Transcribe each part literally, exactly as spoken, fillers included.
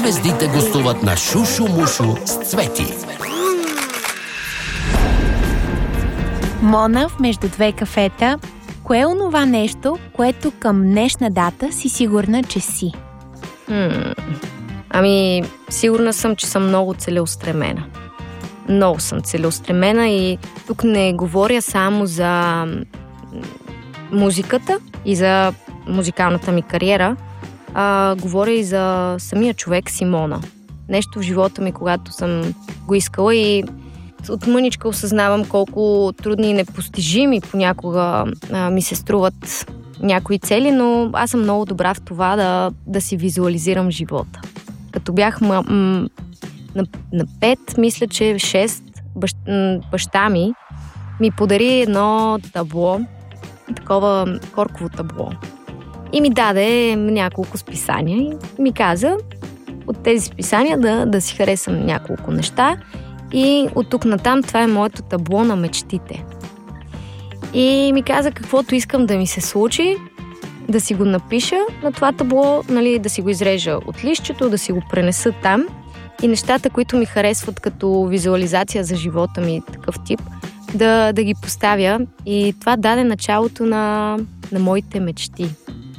звездите гостуват на Шушу Мушу с Цвети. Мона в Между две кафета. Кое е онова нещо, което към днешна дата си сигурна, че си? М- ами, сигурна съм, че съм много целеустремена. Много съм целеустремена и тук не говоря само за музиката и за музикалната ми кариера, а говоря и за самия човек Симона. Нещо в живота ми, когато съм го искала и от мъничка осъзнавам колко трудни и непостижими понякога а, ми се струват някои цели, но аз съм много добра в това да, да си визуализирам живота. Като бях м- м- на, на пет, мисля, че шест, бащ, баща ми ми подари едно табло, такова корково табло. И ми даде няколко списания и ми каза от тези списания да, да си харесам няколко неща и от тук натам това е моето табло на мечтите. И ми каза каквото искам да ми се случи, да си го напиша на това табло, нали, да си го изрежа от листчето, да си го пренеса там и нещата, които ми харесват като визуализация за живота ми, такъв тип, да, да ги поставя. И това даде началото на, на моите мечти.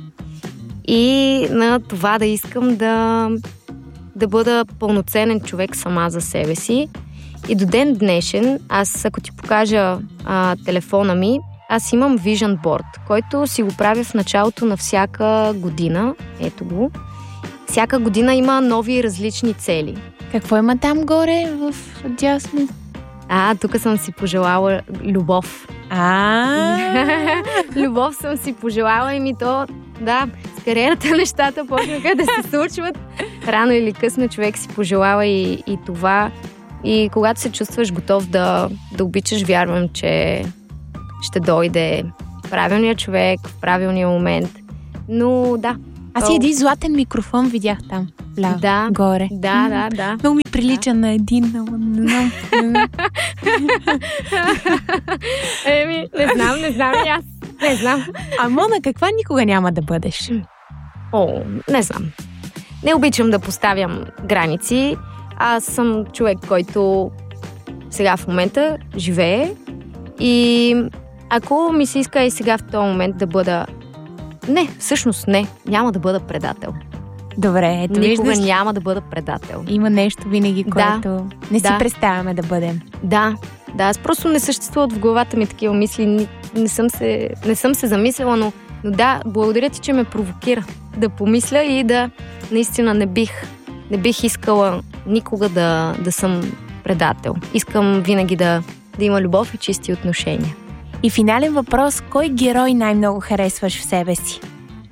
И на това да искам да, да бъда пълноценен човек сама за себе си. И до ден днешен, аз ако ти покажа а, телефона ми, аз имам Vision Board, който си го правя в началото на всяка година. Ето го. Всяка година има нови различни цели. Какво има там горе в дясно? А, тук съм си пожелала любов. А, Любов съм си пожелала и ми то, да, с кариерата нещата почнаха да се случват. Рано или късно човек си пожелава и, и това. И когато се чувстваш готов да, да обичаш, вярвам, че ще дойде правилният човек в правилния момент. Но да. аз и един златен микрофон видях там. Ляво, Да, горе. Да, да, да. Много ми прилича на един, но не знам. Еми, не знам, не знам и аз. Не знам. А Мона, каква никога няма да бъдеш? О, не знам. Не обичам да поставям граници. Аз съм човек, който сега в момента живее и ако ми се иска и сега в този момент да бъда... Не, всъщност не. Няма да бъда предател. Добре, ето Никога виждаш, няма да бъда предател. има нещо винаги, Да, което не си да. представяме да бъдем. Да, да, аз просто не съществуват в главата ми такива мисли. Не, не, съм, се, не съм се замислила, но, но да, благодаря ти, че ме провокира да помисля и да наистина не бих, не бих искала никога да, да съм предател. Искам винаги да, да има любов и чисти отношения. И финален въпрос, кой герой най-много харесваш в себе си?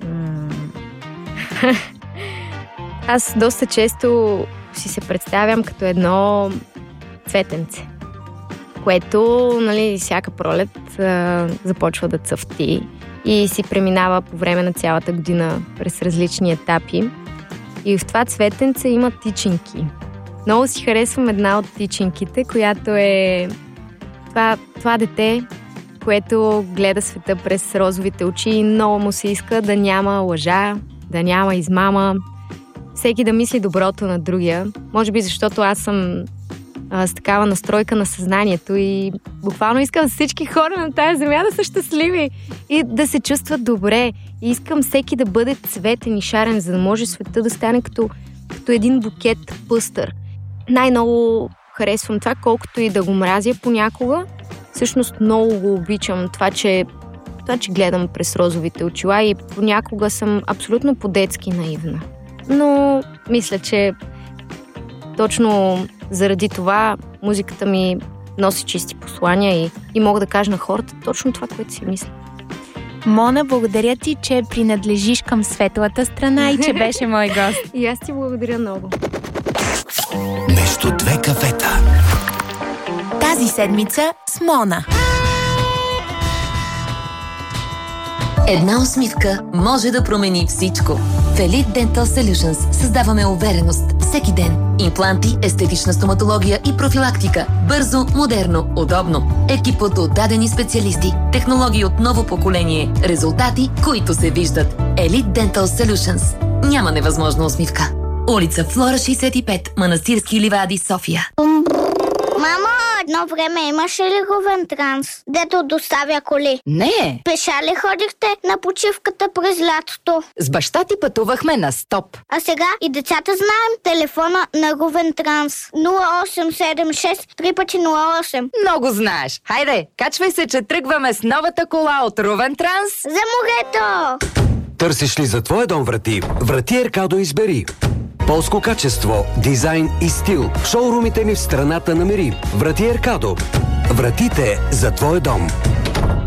Аз доста често си се представям като едно цветенце, което, нали, всяка пролет а, започва да цъфти и си преминава по време на цялата година през различни етапи. И в това цветенце има тичинки. Много си харесвам една от тичинките, която е това, това дете, което гледа света през розовите очи и много му се иска да няма лъжа, да няма измама, всеки да мисли доброто на другия. Може би защото аз съм а, с такава настройка на съзнанието и буквално искам всички хора на тази земя да са щастливи и да се чувстват добре. И искам всеки да бъде цветен и шарен, за да може света да стане като, като един букет пъстър. Най-много харесвам това, колкото и да го мразя понякога. Всъщност много го обичам това, че, това, че гледам през розовите очила и понякога съм абсолютно по-детски наивна. Но мисля, че точно заради това музиката ми носи чисти послания и, и мога да кажа на хората точно това, което си мисля. Мона, благодаря ти, че принадлежиш към светлата страна и че беше мой гост. И аз ти благодаря много. Между две кафета. Тази седмица с Мона. Една усмивка може да промени всичко. В Elite Dental Solutions създаваме увереност всеки ден. Импланти, естетична стоматология и профилактика. Бързо, модерно, удобно. Екип от отдадени специалисти. Технологии от ново поколение. Резултати, които се виждат. Elite Dental Solutions. Няма невъзможна усмивка. Улица Флора шейсет и пет, Манастирски ливади, София. Мамо, едно време имаше ли Говентранс, дето доставя коли? Не. Пеша ли ходихте на почивката през лятото? С баща ти пътувахме на стоп. А сега и децата знаем телефона на Говентранс. нула осем седем шест три пъти нула осем. Много знаеш. Хайде, качвай се, че тръгваме с новата кола от Ровентранс. За морето! Търсиш ли за твоя дом врати? Врати Еркадо избери. Полско качество, дизайн и стил. В шоурумите ни в страната намери. Врати Еркадо. Вратите за твой дом.